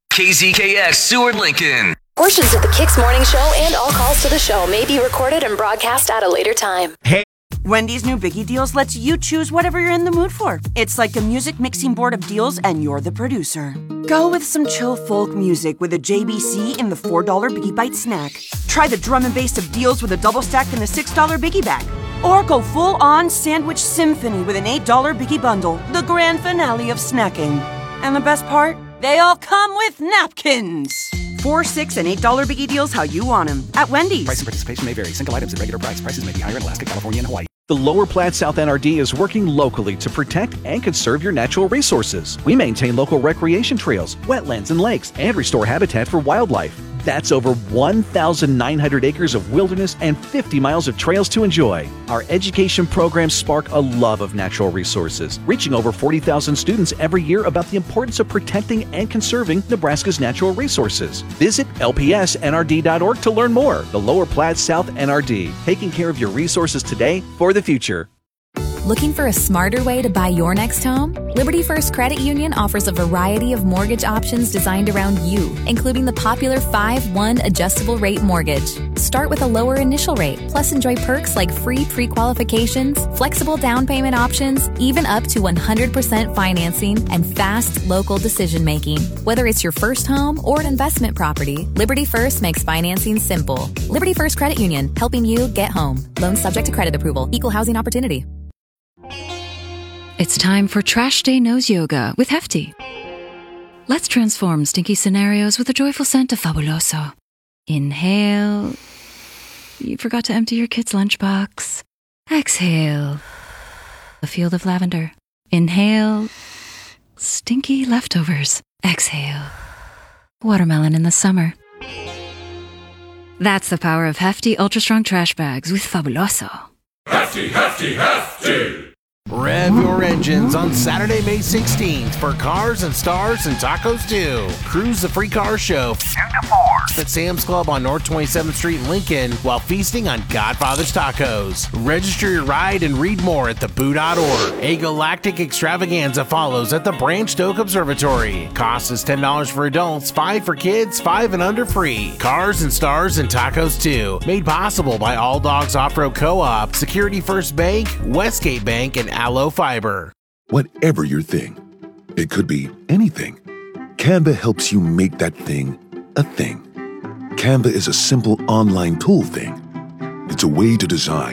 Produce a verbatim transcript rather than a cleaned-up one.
K Z K X Seward Lincoln. Portions of the Kicks Morning Show and all calls to the show may be recorded and broadcast at a later time. Hey. Wendy's new Biggie Deals lets you choose whatever you're in the mood for. It's like a music mixing board of deals, and you're the producer. Go with some chill folk music with a J B C in the four dollar Biggie Bite snack. Try the drum and bass of deals with a double stack in the six dollar Biggie Bag. Or go full-on sandwich symphony with an eight dollar Biggie Bundle, the grand finale of snacking. And the best part? They all come with napkins. Four, six, and eight dollar Biggie Deals how you want them at Wendy's. Price and participation may vary. Single items at regular price. Prices may be higher in Alaska, California, and Hawaii. The Lower Platte South N R D is working locally to protect and conserve your natural resources. We maintain local recreation trails, wetlands, and lakes, and restore habitat for wildlife. That's over one thousand nine hundred acres of wilderness and fifty miles of trails to enjoy. Our education programs spark a love of natural resources, reaching over forty thousand students every year about the importance of protecting and conserving Nebraska's natural resources. Visit L P S N R D dot org to learn more. The Lower Platte South N R D, taking care of your resources today for the future. Looking for a smarter way to buy your next home? Liberty First Credit Union offers a variety of mortgage options designed around you, including the popular five one adjustable rate mortgage. Start with a lower initial rate, plus enjoy perks like free pre-qualifications, flexible down payment options, even up to one hundred percent financing, and fast local decision-making. Whether it's your first home or an investment property, Liberty First makes financing simple. Liberty First Credit Union, helping you get home. Loans subject to credit approval. Equal housing opportunity. It's time for Trash Day Nose Yoga with Hefty. Let's transform stinky scenarios with the joyful scent of Fabuloso. Inhale. You forgot to empty your kid's lunchbox. Exhale. A field of lavender. Inhale. Stinky leftovers. Exhale. Watermelon in the summer. That's the power of Hefty Ultra Strong Trash Bags with Fabuloso. Hefty, Hefty, Hefty! Rev your engines on Saturday, May sixteenth for Cars and Stars and Tacos two. Cruise the free car show two to four at Sam's Club on North twenty-seventh Street in Lincoln while feasting on Godfather's Tacos. Register your ride and read more at the boo dot org. A galactic extravaganza follows at the Branched Oak Observatory. Cost is ten dollars for adults, five dollars for kids, five and under free. Cars and Stars and Tacos two. Made possible by All Dogs Off-Road Co-op, Security First Bank, Westgate Bank, and Aloe Fiber. Whatever your thing, it could be anything. Canva helps you make that thing a thing. Canva is a simple online tool thing. It's a way to design,